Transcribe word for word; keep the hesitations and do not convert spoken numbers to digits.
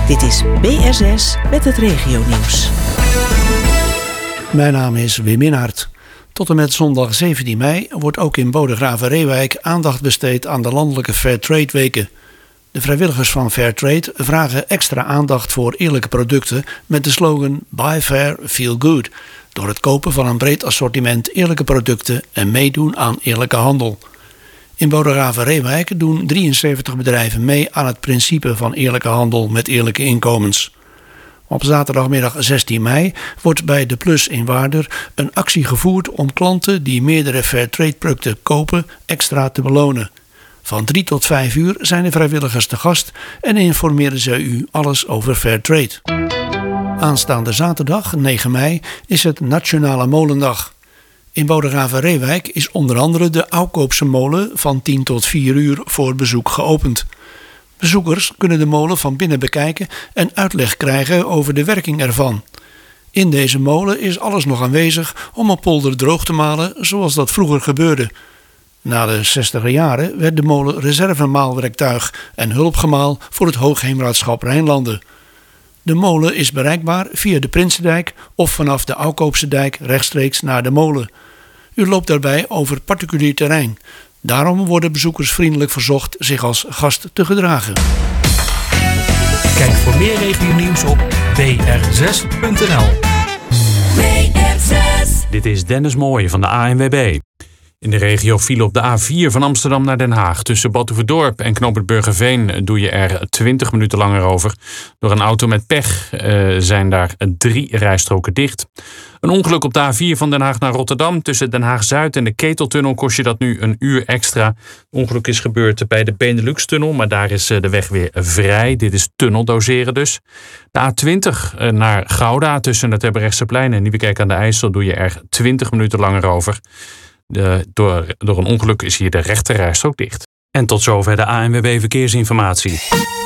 Dit is B R zes met het regionieuws. Mijn naam is Wim Inhart. Tot en met zondag zeventien mei wordt ook in Bodegraven-Reeuwijk aandacht besteed aan de landelijke Fairtrade weken. De vrijwilligers van Fairtrade vragen extra aandacht voor eerlijke producten met de slogan Buy Fair, Feel Good, door het kopen van een breed assortiment eerlijke producten en meedoen aan eerlijke handel. In Bodegraven-Reeuwijk doen drieënzeventig bedrijven mee aan het principe van eerlijke handel met eerlijke inkomens. Op zaterdagmiddag zestien mei wordt bij De Plus in Waarder een actie gevoerd om klanten die meerdere Fairtrade producten kopen extra te belonen. Van drie tot vijf uur zijn de vrijwilligers te gast en informeren ze u alles over Fairtrade. Aanstaande zaterdag, negen mei, is het Nationale Molendag. In Bodegraven-Reeuwijk is onder andere de Oukoopse molen van tien tot vier uur voor bezoek geopend. Bezoekers kunnen de molen van binnen bekijken en uitleg krijgen over de werking ervan. In deze molen is alles nog aanwezig om een polder droog te malen zoals dat vroeger gebeurde. Na de zestiger jaren werd de molen reservemaalwerktuig en hulpgemaal voor het Hoogheemraadschap Rijnlanden. De molen is bereikbaar via de Prinsendijk of vanaf de Oukoopse dijk rechtstreeks naar de molen. U loopt daarbij over particulier terrein. Daarom worden bezoekers vriendelijk verzocht zich als gast te gedragen. Kijk voor meer regionieuws op b r zes punt n l. B R zes. Dit is Dennis Mooij van de A N W B. In de regio file op de A vier van Amsterdam naar Den Haag. Tussen Batuverdorp en Knooppunt Burgerveen doe je er twintig minuten langer over. Door een auto met pech uh, zijn daar drie rijstroken dicht. Een ongeluk op de A vier van Den Haag naar Rotterdam. Tussen Den Haag-Zuid en de Keteltunnel kost je dat nu een uur extra. Het ongeluk is gebeurd bij de Benelux-tunnel, maar daar is de weg weer vrij. Dit is tunneldoseren dus. De A twintig naar Gouda tussen het Terbrechtseplein en Nieuwekerk aan de IJssel doe je er twintig minuten langer over. De, door, door een ongeluk is hier de rechterrijstrook dicht. En tot zover de A N W B Verkeersinformatie.